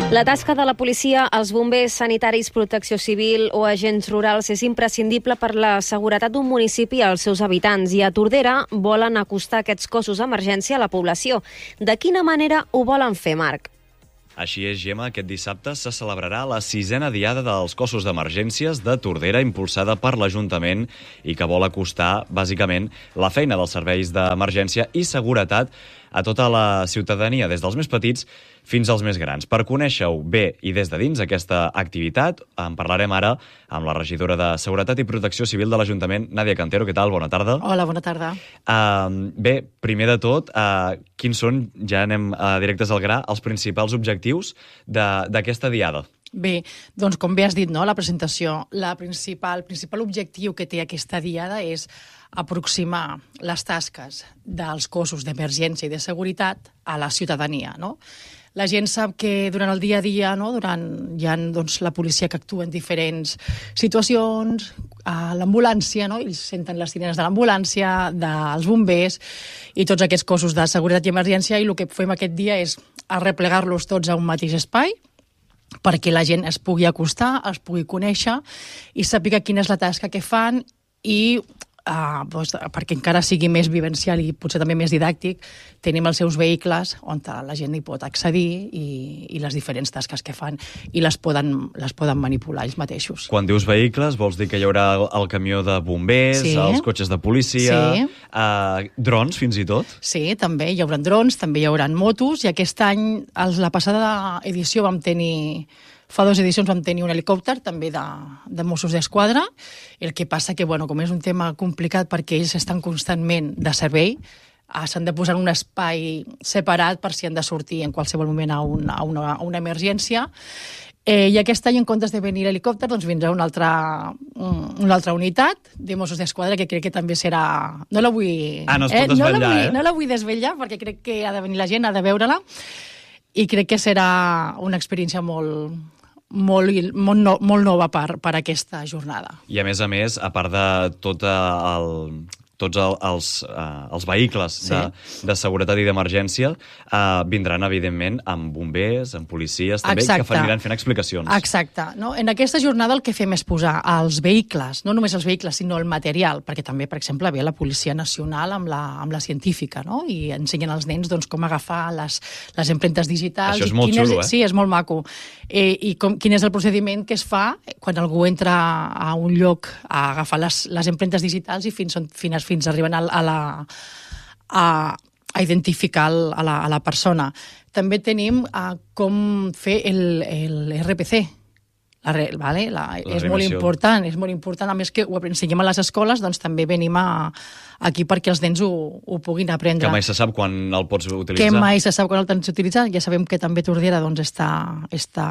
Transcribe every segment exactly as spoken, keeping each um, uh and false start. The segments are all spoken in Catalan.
La tasca de la policia, els bombers, sanitaris, protecció civil o agents rurals és imprescindible per la seguretat d'un municipi i als seus habitants, i a Tordera volen acostar aquests cossos d'emergència a la població. De quina manera ho volen fer, Marc? Així és, Gemma, aquest dissabte se celebrarà la sisena diada dels cossos d'emergències de Tordera, impulsada per l'Ajuntament i que vol acostar, bàsicament, la feina dels serveis d'emergència i seguretat a tota la ciutadania, des dels més petits fins als més grans. Per conèixer-ho bé i des de dins aquesta activitat, en parlarem ara amb la regidora de Seguretat i Protecció Civil de l'Ajuntament, Nàdia Cantero. Què tal? Bona tarda. Hola, bona tarda. Uh, bé, primer de tot, uh, quins són, ja anem uh, directes al gra, els principals objectius d'aquesta diada? Bé, doncs com bé has dit, no, la presentació, la principal, el principal objectiu que té aquesta diada és aproximar les tasques dels cossos d'emergència i de seguretat a la ciutadania, no? La gent sap que durant el dia a dia, no, durant, hi ha doncs, la policia que actua en diferents situacions, a l'ambulància, no? Ells senten les sirenes de l'ambulància, dels bombers i tots aquests cossos de seguretat i emergència, i el que fem aquest dia és arreplegar-los tots a un mateix espai perquè la gent es pugui acostar, es pugui conèixer i sàpiga quina és la tasca que fan i uh, doncs, perquè encara sigui més vivencial i potser també més didàctic, tenim els seus vehicles on la gent hi pot accedir i, i les diferents tasques que fan i les poden, les poden manipular ells mateixos. Quan dius vehicles, vols dir que hi haurà el, el camió de bombers, sí, els cotxes de policia, sí, uh, drons fins i tot? Sí, també hi haurà drons, també hi haurà motos, i aquest any, la passada edició vam tenir... Fa dues edicions vam tenir un helicòpter, també de, de Mossos d'Esquadra. El que passa que, bueno, com és un tema complicat perquè ells estan constantment de servei, s'han de posar en un espai separat per si han de sortir en qualsevol moment a una, a una, a una emergència. Eh, I aquest any, en comptes de venir l'helicòpter, doncs vindrà una altra, una altra unitat de Mossos d'Esquadra, que crec que també serà... No la vull... Ah, no es pot desvetllar, eh? No la vull, eh? No la vull desvetllar, perquè crec que ha de venir la gent, ha de veure-la, i crec que serà una experiència molt... Molt, molt, no, molt nova per, per aquesta jornada. I a més a més, a part de tot el, tots el, els, uh, els vehicles sí. de, de seguretat i d'emergència, uh, vindran, evidentment, amb bombers, amb policies, també, Exacte. que aniran fent explicacions. Exacte. No? En aquesta jornada el que fem és posar els vehicles, no només els vehicles, sinó el material, perquè també, per exemple, ve la Policia Nacional amb la, amb la científica, no? I ensenyen als nens doncs, com agafar les, les empremtes digitals. Això és molt xulo, és, eh? Sí, és molt maco. Eh, I com, quin és el procediment que es fa quan algú entra a un lloc a agafar les, les empremtes digitals i fins, fins, fins arriben a, a, la, a, a identificar el, a, la, a la persona. També tenim uh, com fer el, el R P C. La, vale? la, la és molt important, és molt important. A més que ho ensenyem a les escoles, doncs també venim a, aquí perquè els nens ho, ho puguin aprendre. Que mai se sap quan el pots utilitzar. Que mai se sap quan el pots utilitzar. Ja sabem que també Tordera doncs, està, està,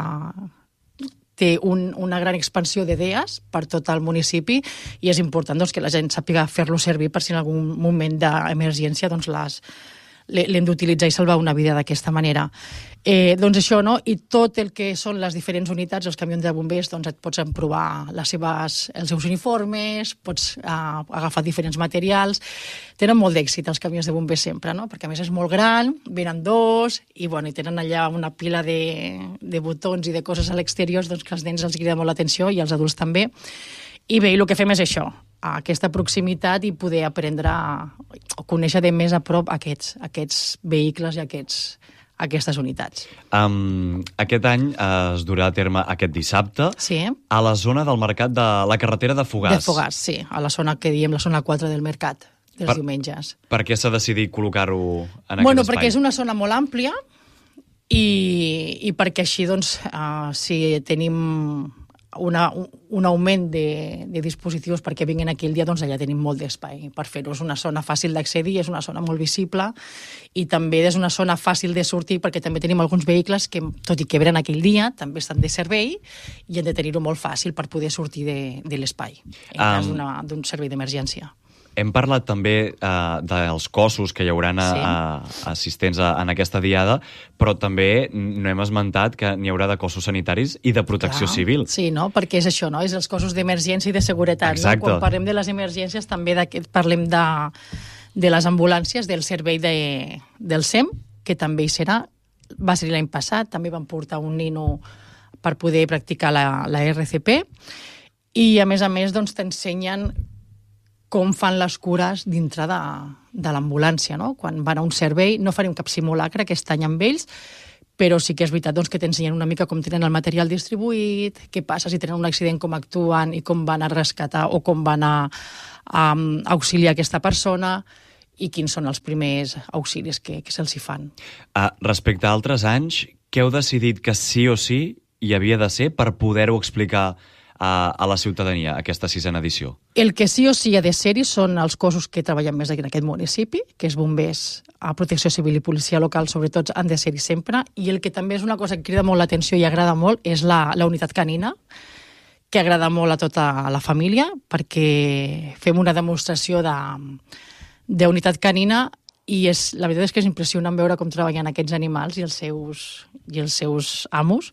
té un, una gran expansió d'idees per tot el municipi i és important doncs, que la gent sàpiga fer-lo servir per si en algun moment d'emergència doncs, les l'hem d'utilitzar i salvar una vida d'aquesta manera. Eh, doncs això, no? I tot el que són les diferents unitats, els camions de bombers, doncs et pots emprovar les seves, els seus uniformes, pots eh, agafar diferents materials. Tenen molt d'èxit els camions de bombers sempre, no? Perquè a més és molt gran, venen dos, i, bueno, i tenen allà una pila de, de botons i de coses a l'exterior doncs, que als nens els crida molt l'atenció i als adults també. I bé, el que fem és això, aquesta proximitat i poder aprendre o conèixer de més a prop aquests, aquests vehicles i aquests, aquestes unitats. Um, aquest any uh, es durà a terme aquest dissabte sí. a la zona del mercat de la carretera de Fogars. De Fogars, sí, a la zona que diem la zona quatre del mercat, dels per, diumenges. Per què s'ha decidit col·locar-ho en bueno, aquest espai? Perquè és una zona molt àmplia i, i perquè així, doncs, uh, si tenim una, un augment de, de dispositius perquè vinguin aquí el dia, doncs allà tenim molt d'espai per fer-ho. És una zona fàcil d'accedir, és una zona molt visible i també és una zona fàcil de sortir perquè també tenim alguns vehicles que, tot i que venen aquell dia, també estan de servei i hem de tenir-ho molt fàcil per poder sortir de, de l'espai en um, cas d'un servei d'emergència. Hem parlat també uh, dels cossos que hi haurà sí. uh, assistents a, en aquesta diada, però també no hem esmentat que n'hi haurà de cossos sanitaris i de protecció Clar. civil. Sí, no? Perquè és això, no? És els cossos d'emergència i de seguretat. No? Quan parlem de les emergències també parlem de, de les ambulàncies, del servei de, del S E M, que també hi serà, va ser l'any passat, també van portar un nino per poder practicar la, la R C P, i a més a més doncs, t'ensenyen com fan les cures dintre de, de l'ambulància, no? Quan van a un servei, no farem cap simulacre aquest any amb ells, però sí que és veritat doncs, que t'ensenyen una mica com tenen el material distribuït, què passa si tenen un accident, com actuen i com van a rescatar o com van a, a, a auxiliar aquesta persona i quins són els primers auxilis que, que se'ls hi fan. Uh, respecte a altres anys, què heu decidit que sí o sí hi havia de ser per poder-ho explicar a, a la ciutadania, aquesta sisena edició? El que sí o sí ha de ser-hi són els cossos que treballen més en aquest municipi, que és bombers, a protecció civil i policia local, sobretot, han de ser-hi sempre, i el que també és una cosa que crida molt l'atenció i agrada molt és la, la unitat canina, que agrada molt a tota la família, perquè fem una demostració de, d'unitat canina i és, la veritat és que és impressionant veure com treballen aquests animals i els seus, i els seus amos,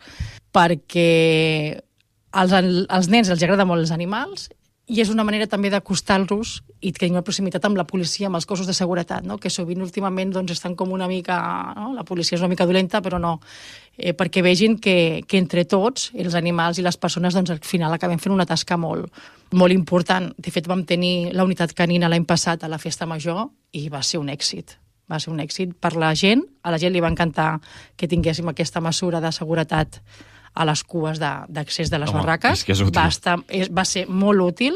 perquè als, als nens els agrada molt els animals i és una manera també d'acostar-los i tenir una proximitat amb la policia, amb els cossos de seguretat, no? Que sovint últimament doncs, estan com una mica... No? La policia és una mica dolenta, però no. Eh, perquè vegin que, que entre tots, els animals i les persones, doncs, al final acabem fent una tasca molt, molt important. De fet, vam tenir la unitat canina l'any passat a la Festa Major i va ser un èxit. Va ser un èxit per la gent. A la gent li va encantar que tinguéssim aquesta mesura de seguretat a les cues d'accés de, de les Home, barraques. és que és útil. Va, estar, és, va ser molt útil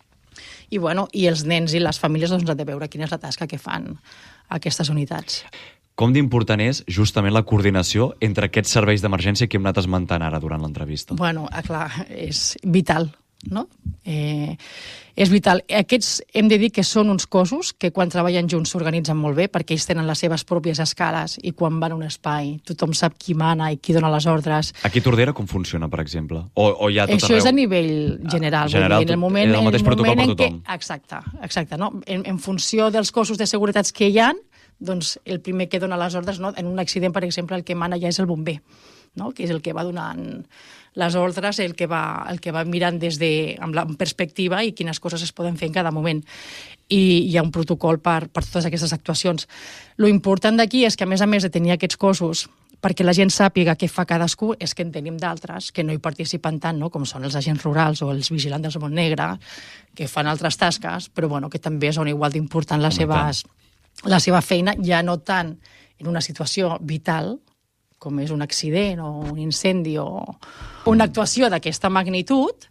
i, bueno, i els nens i les famílies doncs, han de veure quina és la tasca que fan aquestes unitats. Com d'important és justament la coordinació entre aquests serveis d'emergència que hem anat esmentant ara durant l'entrevista? Bueno, clar, és vital, no? Eh, és vital. Aquests hem de dir que són uns cossos que quan treballen junts s'organitzen molt bé perquè ells tenen les seves pròpies escales i quan van a un espai tothom sap qui mana i qui dona les ordres. Aquí a Tordera com funciona, per exemple? O, o hi ha tot Això arreu? és a nivell general. Ah, general, vull dir, en el moment, el mateix en el protocol moment per en què, tothom. exacte, exacte, no? En, en funció dels cossos de seguretat que hi ha, doncs el primer que dona les ordres, no? En un accident, per exemple, el que mana ja és el bomber, no? Que és el que va donant les ordres, el que va, el que va mirant des de, amb la perspectiva i quines coses es poden fer en cada moment. I hi ha un protocol per, per totes aquestes actuacions. Lo important d'aquí és que, a més a més de tenir aquests cossos perquè la gent sàpiga què fa cadascú, és que en tenim d'altres que no hi participen tant, no? Com són els agents rurals o els vigilants del món negre, que fan altres tasques, però bueno, que també són igual d'important les seves, la seva feina, ja no tant en una situació vital, com és un accident o un incendi o una actuació d'aquesta magnitud,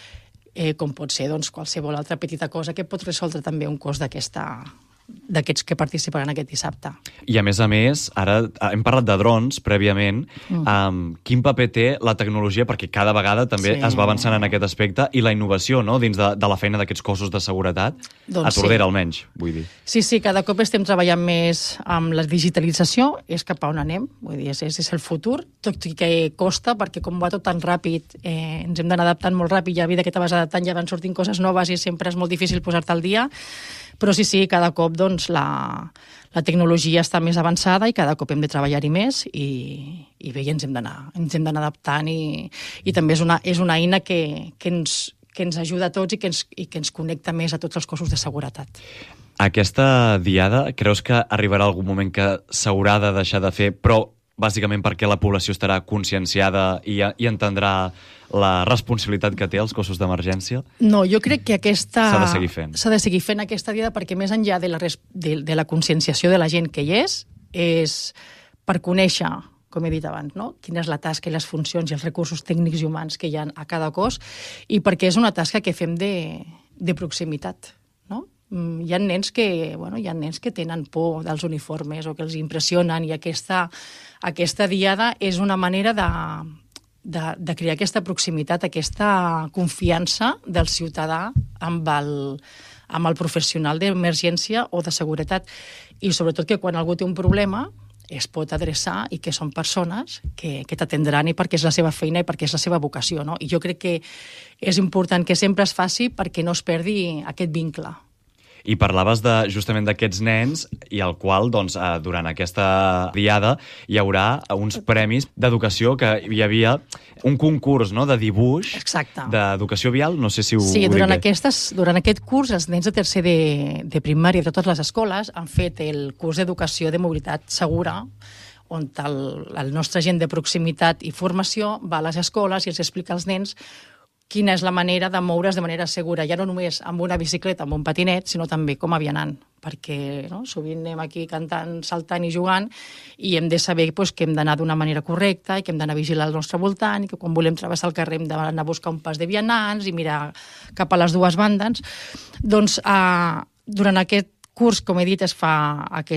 eh, com pot ser doncs, qualsevol altra petita cosa que pot resoldre també un cos d'aquesta d'aquests que participaran aquest dissabte. I a més a més, ara hem parlat de drons prèviament, mm. um, quin paper té la tecnologia, perquè cada vegada també sí. es va avançant en aquest aspecte, i la innovació, no?, dins de, de la feina d'aquests cossos de seguretat, doncs a Tordera sí. almenys, vull dir. Sí, sí, cada cop estem treballant més amb la digitalització, és cap a on anem, vull dir, és, és el futur, tot i que costa, perquè com va tot tan ràpid, eh, ens hem d'anar adaptant molt ràpid, i a vida que te vas adaptant ja van sortint coses noves i sempre és molt difícil posar-te al dia. Però sí, sí, cada cop doncs, la, la tecnologia està més avançada i cada cop hem de treballar-hi més i, i bé, ens hem d'anar ens hem d'anar adaptant i, i també és una, és una eina que, que, ens, que ens ajuda a tots i que ens, i que ens connecta més a tots els cossos de seguretat. Aquesta diada, creus que arribarà algun moment que s'haurà de deixar de fer, però bàsicament perquè la població estarà conscienciada i, i entendrà la responsabilitat que té els cossos d'emergència? No, jo crec que aquesta... S'ha de seguir fent. S'ha de seguir fent aquesta diada perquè més enllà de la, res... de, de la conscienciació de la gent que hi és, és per conèixer, com he dit abans, no? Quina és la tasca i les funcions i els recursos tècnics i humans que hi ha a cada cos i perquè és una tasca que fem de, de proximitat, no? Hi ha nens que, bueno, hi ha nens que tenen por dels uniformes o que els impressionen i aquesta, aquesta diada és una manera de, de, de crear aquesta proximitat, aquesta confiança del ciutadà amb el, amb el professional d'emergència o de seguretat i sobretot que quan algú té un problema es pot adreçar i que són persones que, que t'atendran i perquè és la seva feina i perquè és la seva vocació, no? I jo crec que és important que sempre es faci perquè no es perdi aquest vincle. I parlaves de, justament d'aquests nens i al qual, doncs, eh, durant aquesta diada hi haurà uns premis d'educació que hi havia un concurs, no?, de dibuix, d'educació vial, no sé si ho, sí, ho durant dic bé. Aquestes, durant aquest curs els nens de tercer de, de primària de totes les escoles han fet el curs d'educació de mobilitat segura on el, el nostre agent de proximitat i formació va a les escoles i els explica als nens quina és la manera de moure's de manera segura, ja no només amb una bicicleta, amb un patinet, sinó també com a vianant, perquè no, sovint anem aquí cantant, saltant i jugant i hem de saber pues, que hem d'anar d'una manera correcta i que hem d'anar a vigilar al nostre voltant i que quan volem travessar el carrer hem d'anar a buscar un pas de vianants i mirar cap a les dues bandes. Doncs eh, durant aquest curs, com he dit, es fa aquest